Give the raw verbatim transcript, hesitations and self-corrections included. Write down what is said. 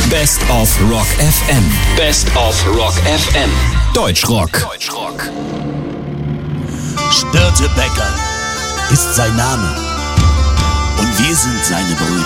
Best of Rock F M. Best of Rock F M. Deutschrock. Deutschrock. Störtebeker ist sein Name und wir sind seine Brüder.